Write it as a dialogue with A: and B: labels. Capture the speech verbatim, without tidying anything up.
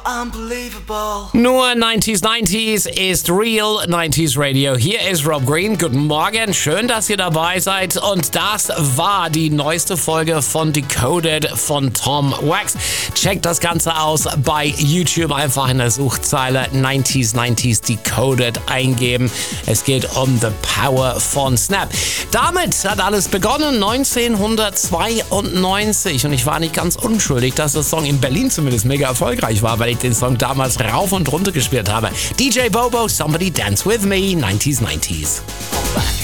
A: Unbelievable.
B: Nur neunzig neunzig ist Real neunzig Radio. Hier ist Rob Green. Guten Morgen. Schön, dass ihr dabei seid. Und das war die neueste Folge von Decoded von Tom Wax. Checkt das Ganze aus bei YouTube. Einfach in der Suchzeile neunzig neunzig Decoded eingeben. Es geht um The Power von Snap. Damit hat alles begonnen, neunzehnhundertzweiundneunzig. Und ich war nicht ganz unschuldig, dass der Song in Berlin zumindest mega erfolgreich war, weil ich den Song damals rauf und runter gespielt habe. D J Bobo, Somebody Dance With Me, neunzig neunzig.